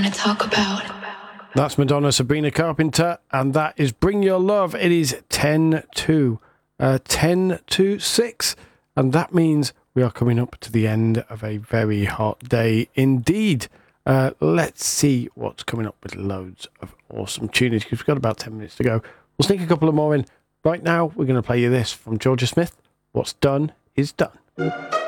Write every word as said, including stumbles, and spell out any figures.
want to talk about. That's Madonna, Sabrina Carpenter, and that is Bring Your Love. It is ten to, uh, ten to six, and that means we are coming up to the end of a very hot day indeed. Uh, let's see what's coming up with loads of awesome tunes, because we've got about ten minutes to go. We'll sneak a couple of more in. Right now, we're going to play you this from Georgia Smith. What's done is done.